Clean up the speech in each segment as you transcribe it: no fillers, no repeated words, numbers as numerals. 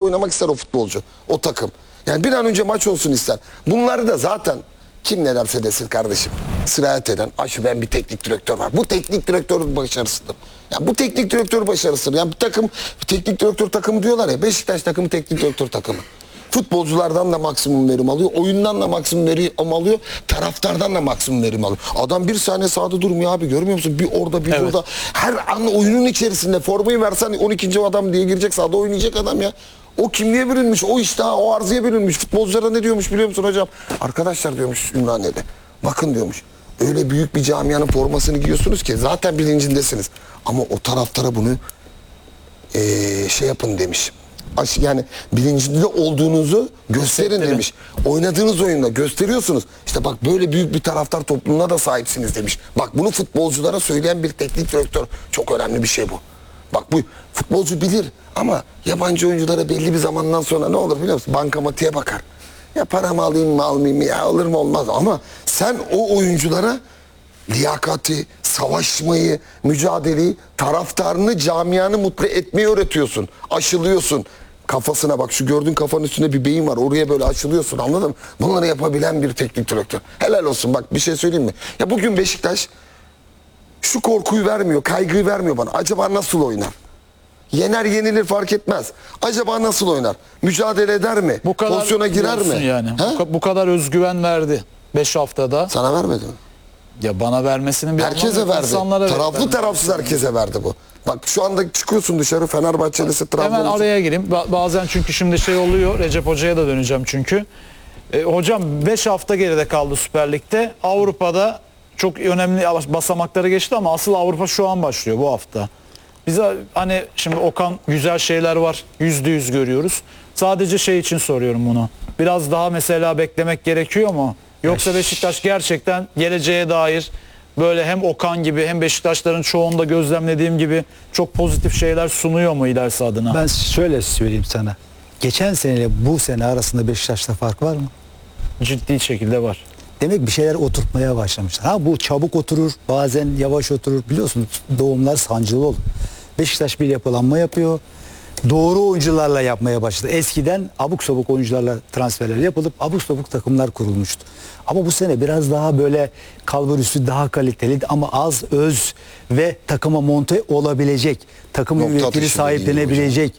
oynamak ister o futbolcu. O takım. Yani bir an önce maç olsun ister. Bunları da zaten kim ne derse desin kardeşim. Sirayet eden, ben bir teknik direktör var. Bu teknik direktörün başarısıdır. Ya bu teknik direktör başarısıdır. Yani bu takım, teknik direktör takımı diyorlar ya. Beşiktaş takımı teknik direktör takımı. Futbolculardan da maksimum verim alıyor. Oyundan da maksimum verim alıyor. Taraftardan da maksimum verim alıyor. Adam bir saniye sahada durmuyor abi. Görmüyor musun? Bir orada bir burada. Her an oyunun içerisinde formayı versen 12. adam diye girecek sahada oynayacak adam ya. O kimliğe bürünmüş, o iştaha, o arzuya bürünmüş. Futbolculara ne diyormuş biliyor musun hocam? Arkadaşlar diyormuş Ümraniye'de. Bakın diyormuş. Öyle büyük bir camianın formasını giyiyorsunuz ki zaten bilincindesiniz. Ama o taraftara bunu şey yapın demiş. Yani bilincinde olduğunuzu gösterin demiş. Oynadığınız oyunda gösteriyorsunuz. İşte bak böyle büyük bir taraftar topluluğuna da sahipsiniz demiş. Bak bunu futbolculara söyleyen bir teknik direktör. Çok önemli bir şey bu. Bak bu futbolcu bilir ama yabancı oyunculara belli bir zamandan sonra ne olur biliyor musun? Bankamatiğe bakar. Ya paramı alayım mı almayayım mı ya alır mı olmaz ama sen o oyunculara liyakati, savaşmayı, mücadeleyi, taraftarını, camianı mutlu etmeyi öğretiyorsun. Aşılıyorsun. Kafasına bak şu gördüğün kafanın üstünde bir beyin var. Oraya böyle aşılıyorsun anladın mı? Bunları yapabilen bir teknik direktör. Helal olsun bak bir şey söyleyeyim mi? Ya bugün Beşiktaş şu korkuyu vermiyor, kaygıyı vermiyor bana. Acaba nasıl oynar? Yener yenilir fark etmez. Acaba nasıl oynar? Mücadele eder mi? Bu kadar pozisyona girer mi? Yani. Bu kadar özgüven verdi 5 haftada. Sana vermedi mi? Ya bana vermesinin bir herkese verdi. Taraflı tarafsız herkese verdi bu. Bak şu anda çıkıyorsun dışarı Fenerbahçelisi, Trabzon'un. Hemen araya gireyim. Bazen çünkü şimdi şey oluyor. Recep Hoca'ya da döneceğim çünkü. Hocam 5 hafta geride kaldı Süper Lig'de. Avrupa'da çok önemli basamakları geçti ama asıl Avrupa şu an başlıyor bu hafta. Bize hani şimdi Okan güzel şeyler var. %100 görüyoruz. Sadece şey için soruyorum bunu. Biraz daha mesela beklemek gerekiyor mu? Yoksa Beşiktaş gerçekten geleceğe dair böyle hem Okan gibi hem Beşiktaşların çoğunda gözlemlediğim gibi çok pozitif şeyler sunuyor mu ilerisi adına? Ben şöyle söyleyeyim sana. Geçen seneyle bu sene arasında Beşiktaş'ta fark var mı? Ciddi şekilde var. Demek bir şeyler oturtmaya başlamışlar. Ha bu çabuk oturur, bazen yavaş oturur. Biliyorsunuz doğumlar sancılı olur. Beşiktaş bir yapılanma yapıyor. Doğru oyuncularla yapmaya başladı. Eskiden abuk sabuk oyuncularla transferler yapılıp abuk sabuk takımlar kurulmuştu. Ama bu sene biraz daha böyle kalburüstü, daha kaliteli ama az öz ve takıma monte olabilecek, takımın üretimi sahiplenebilecek,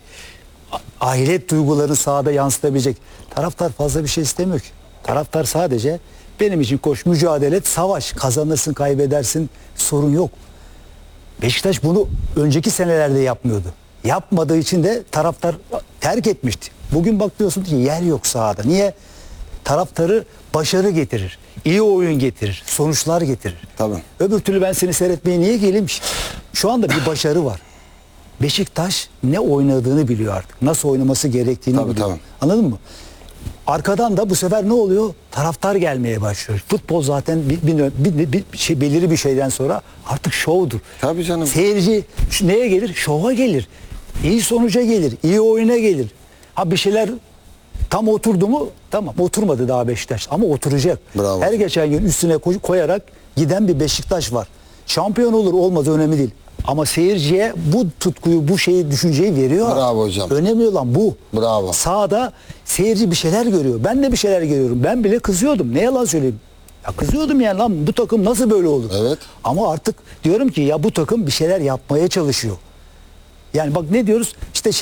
ahiret duygularını sahada yansıtabilecek. Taraftar fazla bir şey istemiyor ki. Taraftar sadece benim için koş, mücadele et, savaş. Kazanırsın, kaybedersin, sorun yok. Beşiktaş bunu önceki senelerde yapmıyordu. Yapmadığı için de taraftar terk etmişti. Bugün bak diyorsun ki yer yok sahada. Niye? Taraftarı başarı getirir. İyi oyun getirir. Sonuçlar getirir. Tabii. Öbür türlü ben seni seyretmeye niye geleyim? Şu anda bir başarı var. Beşiktaş ne oynadığını biliyor artık. Nasıl oynaması gerektiğini biliyor. Tabii. Anladın mı? Arkadan da bu sefer ne oluyor? Taraftar gelmeye başlıyor. Futbol zaten belirli bir şeyden sonra artık şovdur. Tabii canım. Seyirci neye gelir? Şova gelir. İyi sonuca gelir. İyi oyuna gelir. Ha bir şeyler tam oturdu mu? Tamam oturmadı daha Beşiktaş ama oturacak. Bravo. Her geçen gün üstüne koyarak giden bir Beşiktaş var. Şampiyon olur olmaz önemli değil. Ama seyirciye bu tutkuyu, bu şeyi, düşünceyi veriyor. Bravo hocam. Önemli olan bu. Bravo. Sahada seyirci bir şeyler görüyor. Ben de bir şeyler görüyorum. Ben bile kızıyordum. Ne yalan söyleyeyim. Ya kızıyordum yani lan bu takım nasıl böyle olur? Evet. Ama artık diyorum ki ya bu takım bir şeyler yapmaya çalışıyor. Yani bak ne diyoruz? İşte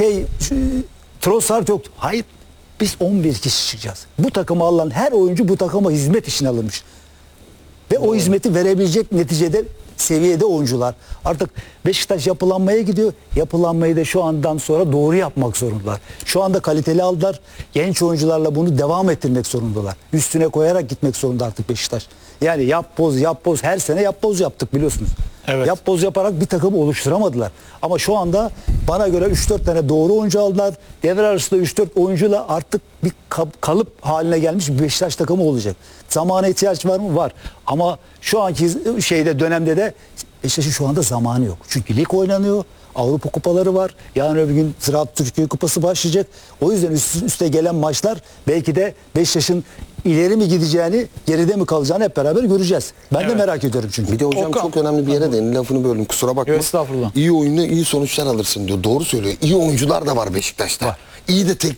Trossard yoktu. Hayır. Biz 11 kişi çıkacağız. Bu takıma alınan her oyuncu bu takıma hizmet için alınmış. Ve o hizmeti verebilecek neticede seviyede oyuncular. Artık Beşiktaş yapılanmaya gidiyor. Yapılanmayı da şu andan sonra doğru yapmak zorundalar. Şu anda kaliteli aldılar. Genç oyuncularla bunu devam ettirmek zorundalar. Üstüne koyarak gitmek zorunda artık Beşiktaş. Yani yap boz her sene yap boz yaptık biliyorsunuz. Evet. Yap boz yaparak bir takım oluşturamadılar. Ama şu anda bana göre 3-4 tane doğru oyuncu aldılar. Devre arasında 3-4 oyuncuyla artık bir kalıp haline gelmiş bir Beşiktaş takımı olacak. Zamana ihtiyaç var mı? Var. Ama şu anki dönemde de Beşiktaş'ın şu anda zamanı yok. Çünkü lig oynanıyor. Avrupa kupaları var. Yarın öbür gün Ziraat Türkiye Kupası başlayacak. O yüzden üste gelen maçlar belki de Beşiktaş'ın ileri mi gideceğini, geride mi kalacağını hep beraber göreceğiz. Ben de merak ediyorum çünkü. Bir de hocam Okan. çok önemli bir yere değin. Lafını böldüm kusura bakma. Estağfurullah. İyi oyunla iyi sonuçlar alırsın diyor. Doğru söylüyor. İyi oyuncular da var Beşiktaş'ta. İyi de